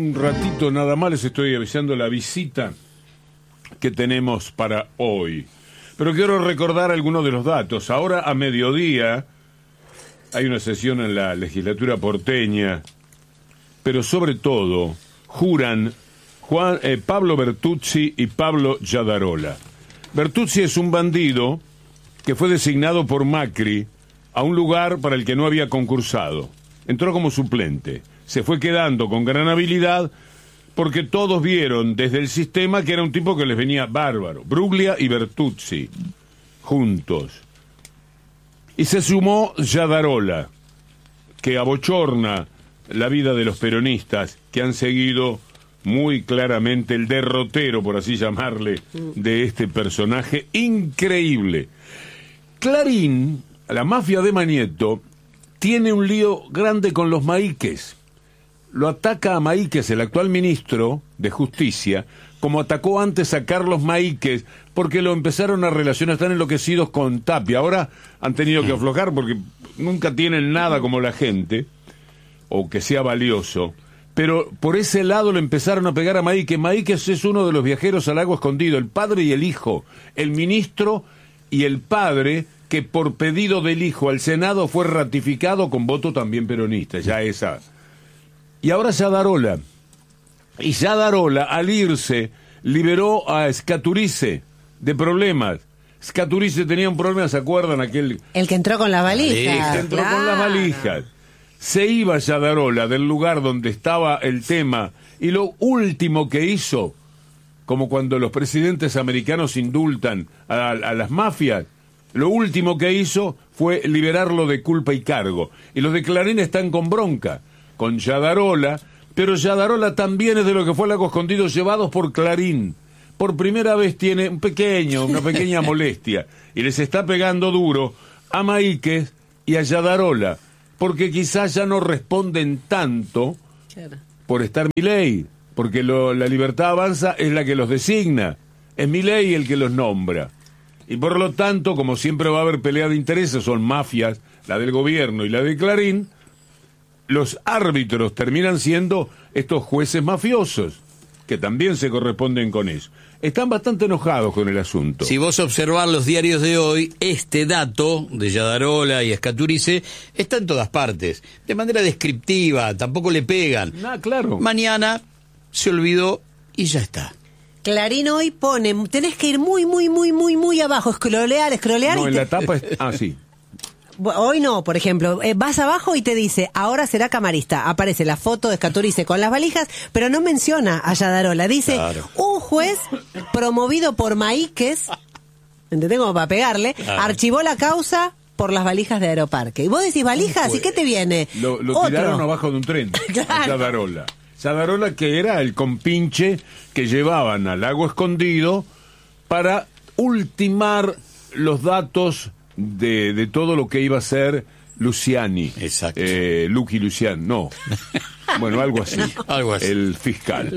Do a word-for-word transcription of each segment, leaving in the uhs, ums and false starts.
un ratito nada más les estoy avisando la visita que tenemos para hoy. Pero quiero recordar algunos de los datos. Ahora a mediodía hay una sesión en la legislatura porteña, pero sobre todo juran Juan, eh, Pablo Bertuzzi y Pablo Giadarola. Bertuzzi es un bandido que fue designado por Macri a un lugar para el que no había concursado. Entró como suplente. Se fue quedando con gran habilidad porque todos vieron desde el sistema que era un tipo que les venía bárbaro. Bruglia y Bertuzzi, juntos. Y se sumó Giadarola, que abochorna la vida de los peronistas que han seguido muy claramente el derrotero, por así llamarle, de este personaje increíble. Clarín, la mafia de Mañeto, tiene un lío grande con los Maíques. Lo ataca a Maíques, el actual ministro de Justicia, como atacó antes a Carlos Maíques, porque lo empezaron a relacionar, están enloquecidos con Tapia. Ahora han tenido que aflojar porque nunca tienen nada como la gente, o que sea valioso. Pero por ese lado le empezaron a pegar a Maíques. Maíques es uno de los viajeros al lago escondido, el padre y el hijo, el ministro y el padre, que por pedido del hijo al Senado fue ratificado con voto también peronista, ya esa. Y ahora Giadarola. Y Giadarola, al irse, liberó a Scaturice de problemas. Scaturice tenía un problema, ¿se acuerdan? Aquel... El que entró con las valijas. El que entró claro. con las valijas. Se iba Giadarola del lugar donde estaba el tema, y lo último que hizo, como cuando los presidentes americanos indultan a, a las mafias, lo último que hizo fue liberarlo de culpa y cargo. Y los de Clarín están con bronca, con Giadarola, pero Giadarola también es de lo que fue el lago escondido, llevados por Clarín. Por primera vez tiene un pequeño, una pequeña molestia, y les está pegando duro a Maíques y a Giadarola, porque quizás ya no responden tanto claro. por estar Milei, porque lo, la Libertad Avanza es la que los designa, es Milei el que los nombra. Y por lo tanto, como siempre va a haber pelea de intereses, son mafias, la del gobierno y la de Clarín, los árbitros terminan siendo estos jueces mafiosos, que también se corresponden con eso. Están bastante enojados con el asunto. Si vos observás los diarios de hoy, este dato de Giadarola y Scaturice está en todas partes, de manera descriptiva, tampoco le pegan. Ah, claro. Mañana se olvidó y ya está. Clarín hoy pone, tenés que ir muy, muy, muy, muy, muy abajo, escrolear, escrolear. No, y en te... la tapa es... Ah, sí. Hoy no, por ejemplo, eh, vas abajo y te dice, ahora será camarista. Aparece la foto de Scaturice con las valijas, pero no menciona a Giadarola. Dice, claro. un juez promovido por Maíques, ¿entendés? Como para pegarle, claro. archivó la causa por las valijas de Aeroparque. Y vos decís, valijas, ¿y qué te viene? Lo, lo tiraron abajo de un tren, claro. a Giadarola. Giadarola, que era el compinche que llevaban al lago escondido para ultimar los datos de, de todo lo que iba a ser Luciani. Exacto. Eh, Lucky Luciani, no. Bueno, algo así. No. Algo así. El fiscal.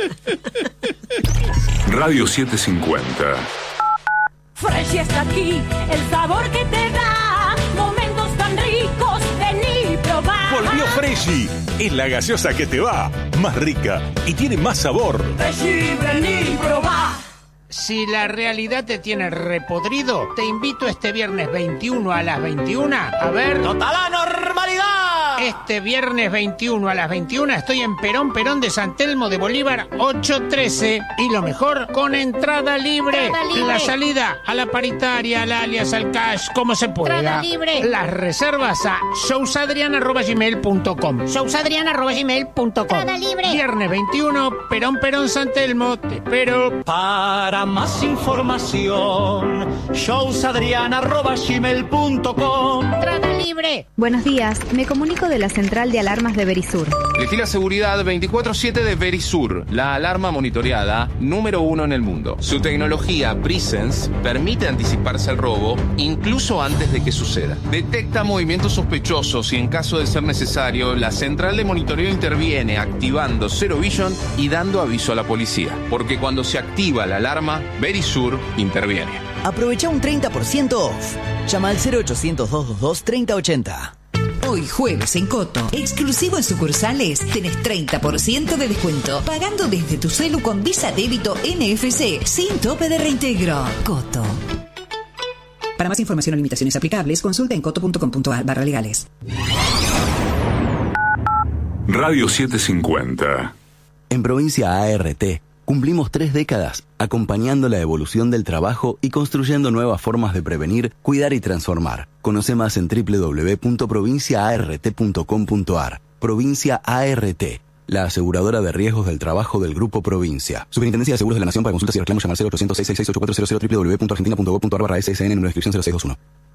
Radio setecientos cincuenta. Fresh está aquí, el sabor que te da momentos tan ricos, vení y probá. Volvió Freshy, es la gaseosa que te va, más rica y tiene más sabor. Freshy, vení y probá. Si la realidad te tiene repodrido, te invito este viernes veintiuno a las veintiuna a ver... ¡Total normalidad! Este viernes veintiuno a las veintiuna estoy en Perón Perón de San Telmo de Bolívar ochocientos trece. Y lo mejor, con entrada libre. Entrada libre. La salida a la paritaria, al alias, al cash, como se pueda. Entrada libre. Las reservas a showsadrian arroba gmail punto com. showsadrian arroba gmail punto com. Entrada libre. Viernes veintiuno, Perón Perón San Telmo. Te espero. Para más información, showsadrian arroba gmail punto com. Entrada libre. Buenos días, me comunico de la central de alarmas de Verisur. Elegí la seguridad veinticuatro siete de Verisur, la alarma monitoreada número uno en el mundo. Su tecnología Presence permite anticiparse al robo incluso antes de que suceda. Detecta movimientos sospechosos y en caso de ser necesario, la central de monitoreo interviene activando Zero Vision y dando aviso a la policía. Porque cuando se activa la alarma, Verisur interviene. Aprovecha un treinta por ciento off. Llama al cero ochocientos, doscientos veintidós, treinta ochenta. Hoy jueves en Coto, exclusivo en sucursales, tenés treinta por ciento de descuento, pagando desde tu celu con Visa Débito N F C, sin tope de reintegro. Coto. Para más información o limitaciones aplicables, consulta en coto punto com punto a r barra legales. Radio setecientos cincuenta. En Provincia A R T, cumplimos tres décadas acompañando la evolución del trabajo y construyendo nuevas formas de prevenir, cuidar y transformar. Conoce más en doble u doble u doble u punto provincia a r t punto com punto a r. Provincia A R T, la aseguradora de riesgos del trabajo del Grupo Provincia. Superintendencia de Seguros de la Nación. Para consultas y reclamos llamar cero ochocientos, seiscientos sesenta y ocho, cuatrocientos, doble u doble u doble u punto argentina punto gob punto a r barra S S N número de inscripción cero seiscientos veintiuno.